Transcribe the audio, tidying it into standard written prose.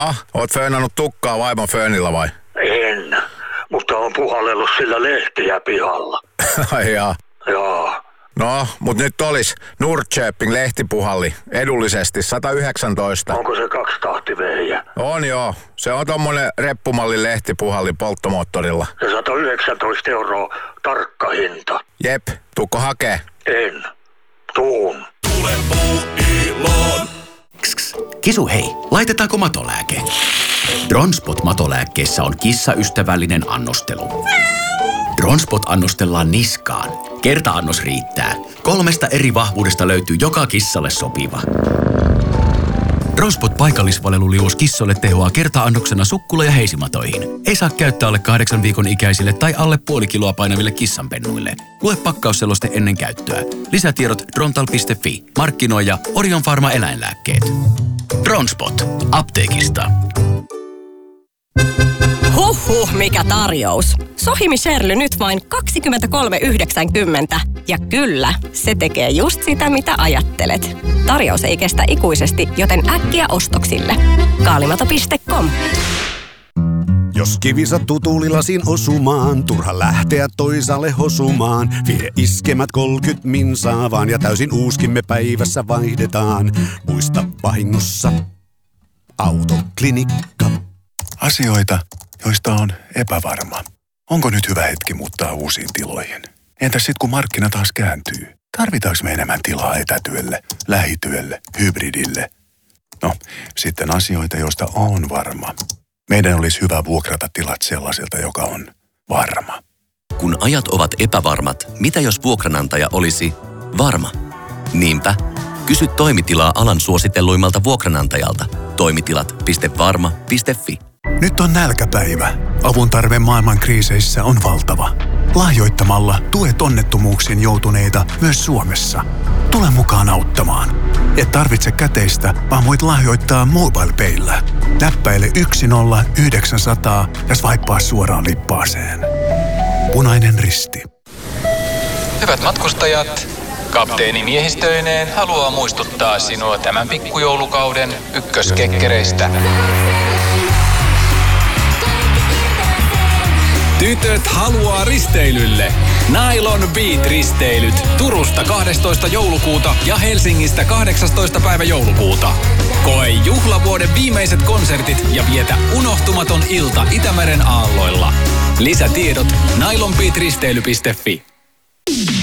Oot föönannut tukkaa vaimon föönillä vai? En, mutta on puhallellut sillä lehtiä pihalla. Ai jaa. Joo. No, mut nyt olis Nordköping lehtipuhalli edullisesti 119. Onko se 2-tahtivehjä? On joo. Se on tommonen reppumallin lehtipuhalli polttomoottorilla. Ja 119 € tarkka hinta. Jep, tuukko hakee? En. Tuun. Tule Puuiloon. Kisu hei, laitetaanko matolääke? Dronspot-matolääkkeessä on kissaystävällinen annostelu. Dronspot annostellaan niskaan. Kerta-annos riittää. 3 eri vahvuudesta löytyy joka kissalle sopiva. Dronspot paikallisvaleluliuos kissoille tehoaa kerta-annoksena sukkula- ja heisimatoihin. Ei saa käyttää alle 8 viikon ikäisille tai alle puoli kiloa painaville kissanpennuille. Lue pakkausseloste ennen käyttöä. Lisätiedot drontal.fi. Markkinoija Orion Pharma eläinlääkkeet. Dronspot. Apteekista. Huhhuh, mikä tarjous. Sohimi Sherly nyt vain 23,90. Ja kyllä, se tekee just sitä, mitä ajattelet. Tarjous ei kestä ikuisesti, joten äkkiä ostoksille. Kaalimato.com. Jos kivi sattuu tuulilasin osumaan, turha lähteä toisaalle hosumaan. Vie iskemät 30 minsaa vaan ja täysin uuskimme päivässä vaihdetaan. Muista vahingossa Autoklinikka. Asioita, joista on epävarma. Onko nyt hyvä hetki muuttaa uusiin tiloihin? Entäs sit kun markkina taas kääntyy? Tarvitaanko me enemmän tilaa etätyölle, lähityölle, hybridille? No, sitten asioita, joista on varma. Meidän olisi hyvä vuokrata tilat sellaiselta, joka on varma. Kun ajat ovat epävarmat, mitä jos vuokranantaja olisi varma? Niinpä, kysy toimitilaa alan suositelluimmalta vuokranantajalta. Toimitilat.varma.fi. Nyt on nälkäpäivä. Avun tarve maailman kriiseissä on valtava. Lahjoittamalla tuet onnettomuuksiin joutuneita myös Suomessa. Tule mukaan auttamaan. Et tarvitse käteistä, vaan voit lahjoittaa MobilePayllä. Näppäile 10900 ja swipea suoraan lippaaseen. Punainen Risti. Hyvät matkustajat, kapteeni miehistöineen haluaa muistuttaa sinua tämän pikkujoulukauden ykköskekkereistä. Tytöt haluaa risteilylle. Nylon Beat-risteilyt Turusta 12. joulukuuta ja Helsingistä 18. päivä joulukuuta. Koe juhlavuoden viimeiset konsertit ja vietä unohtumaton ilta Itämeren aalloilla. Lisätiedot nylonbeatristeily.fi.